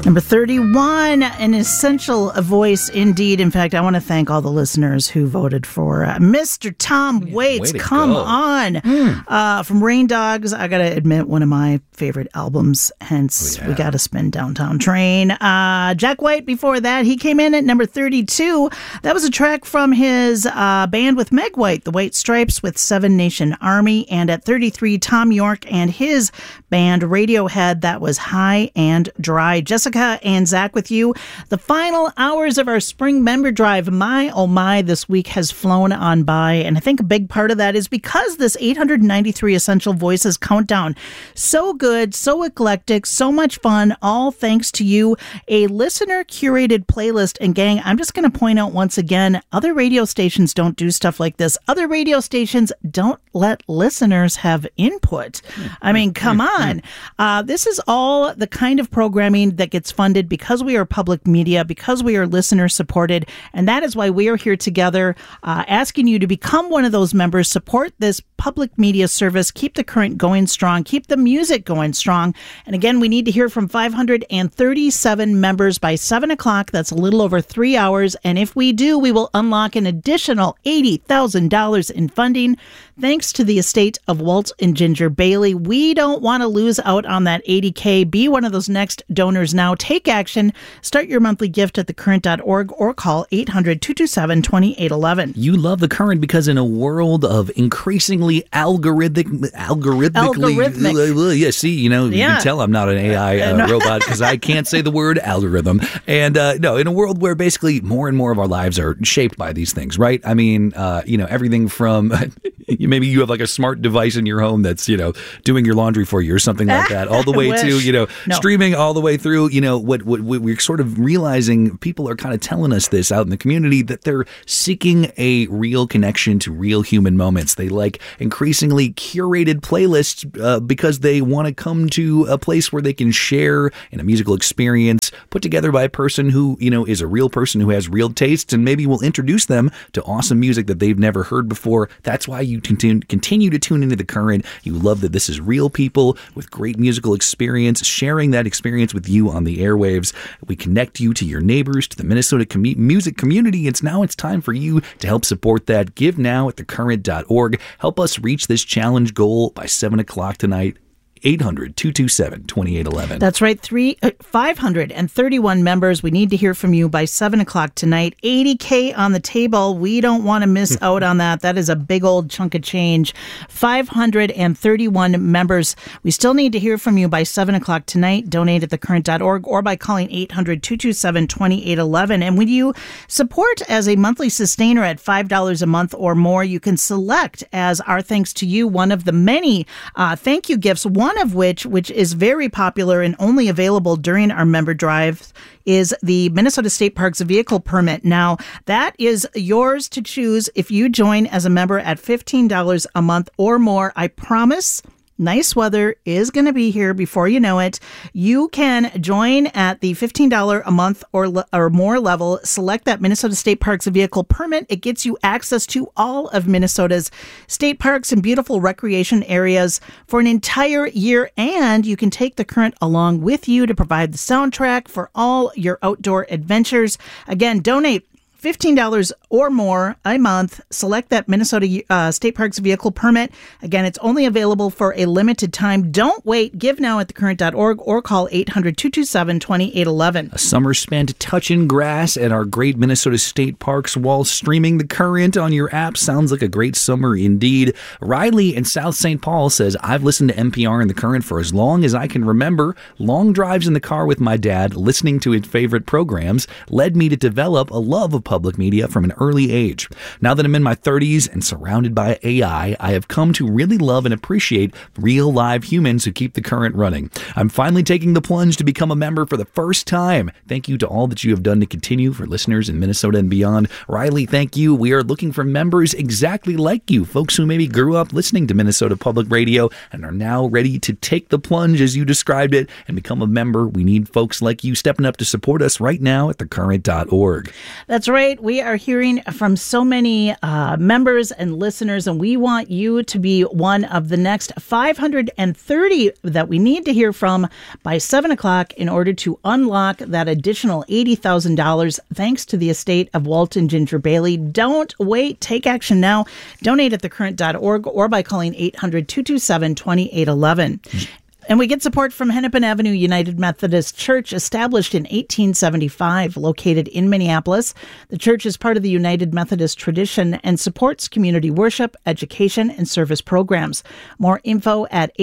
Number 31, an essential voice indeed. In fact, I want to thank all the listeners who voted for Mr. Tom Waits. Come on. From Rain Dogs, I got to admit, one of my favorite albums. Hence, we got to spin Downtown Train. Jack White, before that, he came in at number 32. That was a track from his band with Meg White, the White Stripes with Seven Nation Army. And at 33, Tom York and his band Radiohead. That was High and Dry. Jessica and Zach with you. The final hours of our spring member drive, my oh my, this week has flown on by. And I think a big part of that is because this 893 Essential Voices countdown, so good, so eclectic, so much fun, all thanks to you. A listener curated playlist. And gang, I'm just going to point out once again, other radio stations don't do stuff like this. Other radio stations don't let listeners have input. I mean, come on. This is all the kind of programming that gets funded because we are public media, because we are listener supported. And that is why we are here together asking you to become one of those members, support this public media service, keep the current going strong, keep the music going strong. And again, we need to hear from 537 members by 7 o'clock. That's a little over 3 hours. And if we do, we will unlock an additional $80,000 in funding. Thanks to the estate of Walt and Ginger Bailey. We don't want to lose out on that $80K. Be one of those next donors now. Take action. Start your monthly gift at thecurrent.org or call 800-227-2811. You love The Current because in a world of increasingly algorithmic. Yeah, see, you can tell I'm not an AI robot because I can't say the word algorithm. And no, in a world where basically more and more of our lives are shaped by these things, right? I mean, everything from maybe you have like a smart device in your home that's, doing your laundry for you or something like that, all the way to, streaming all the way through, what we're sort of realizing, people are kind of telling us this out in the community, that they're seeking a real connection to real human moments. They like increasingly curated playlists because they want to come to a place where they can share in a musical experience put together by a person who, is a real person who has real tastes, and maybe will introduce them to awesome music that they've never heard before. That's why you continue to tune into The Current. You love that this is real people with great musical experience, sharing that experience with you on the airwaves. We connect you to your neighbors, to the Minnesota music community. It's time for you to help support that. Give now at thecurrent.org. Help us reach this challenge goal by 7 o'clock tonight. 800-227-2811. That's right. 531 members. We need to hear from you by 7 o'clock tonight. $80K on the table. We don't want to miss out on that. That is a big old chunk of change. 531 members. We still need to hear from you by 7 o'clock tonight. Donate at thecurrent.org or by calling 800-227-2811. And when you support as a monthly sustainer at $5 a month or more, you can select as our thanks to you one of the many thank you gifts. One of which is very popular and only available during our member drive, is the Minnesota State Parks vehicle permit. Now, that is yours to choose if you join as a member at $15 a month or more. I promise nice weather is going to be here before you know it. You can join at the $15 a month or more level. Select that Minnesota State Parks vehicle permit. It gets you access to all of Minnesota's state parks and beautiful recreation areas for an entire year. And you can take The Current along with you to provide the soundtrack for all your outdoor adventures. Again, donate $15 or more a month. Select that Minnesota State Parks vehicle permit. Again, it's only available for a limited time. Don't wait. Give now at thecurrent.org or call 800-227-2811. A summer spent touching grass at our great Minnesota State Parks while streaming The Current on your app sounds like a great summer indeed. Riley in South St. Paul says, I've listened to NPR and The Current for as long as I can remember. Long drives in the car with my dad, listening to his favorite programs, led me to develop a love of public media from an early age. Now that I'm in my 30s and surrounded by AI, I have come to really love and appreciate real live humans who keep The Current running. I'm finally taking the plunge to become a member for the first time. Thank you to all that you have done to continue for listeners in Minnesota and beyond. Riley, thank you. We are looking for members exactly like you, folks who maybe grew up listening to Minnesota Public Radio and are now ready to take the plunge as you described it and become a member. We need folks like you stepping up to support us right now at thecurrent.org. That's right. great. We are hearing from so many members and listeners, and we want you to be one of the next 530 that we need to hear from by 7 o'clock in order to unlock that additional $80,000 thanks to the estate of Walton Ginger Bailey. Don't wait. Take action now. Donate at thecurrent.org or by calling 800-227-2811. And we get support from Hennepin Avenue United Methodist Church, established in 1875, located in Minneapolis. The church is part of the United Methodist tradition and supports community worship, education, and service programs. More info at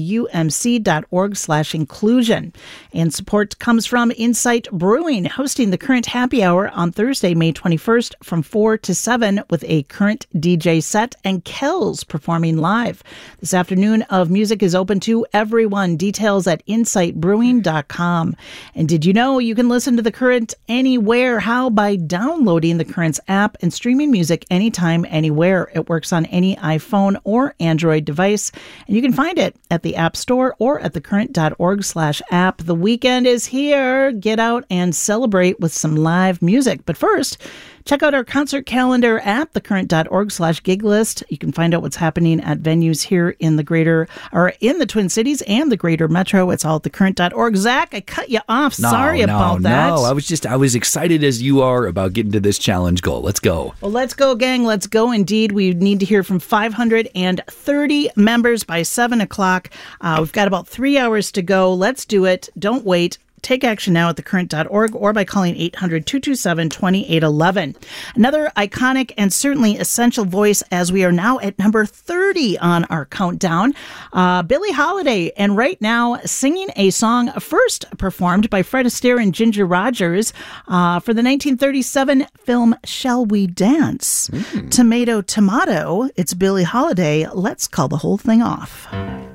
haumc.org/inclusion. And support comes from Insight Brewing, hosting the Current Happy Hour on Thursday, May 21st from 4 to 7 with a Current DJ set and Kells performing live. This afternoon of music is open to everyone. Details at insightbrewing.com. And did you know you can listen to The Current anywhere? How? By downloading The Current's app and streaming music anytime, anywhere. It works on any iPhone or Android device, and you can find it at the App Store or at thecurrent.org/app. The weekend is here. Get out and celebrate with some live music. But first, check out our concert calendar at thecurrent.org/gig list. You can find out what's happening at venues here in the Twin Cities and the greater metro. It's all at thecurrent.org. Zach, I cut you off. Sorry about that. No, I was excited as you are about getting to this challenge goal. Let's go. Well, let's go, gang. Let's go indeed. We need to hear from 530 members by 7 o'clock. We've got about 3 hours to go. Let's do it. Don't wait. Take action now at thecurrent.org or by calling 800-227-2811. Another iconic and certainly essential voice, as we are now at number 30 on our countdown, Billie Holiday, and right now singing a song first performed by Fred Astaire and Ginger Rogers for the 1937 film Shall We Dance? Tomato, tomato, it's Billie Holiday. Let's call the whole thing off.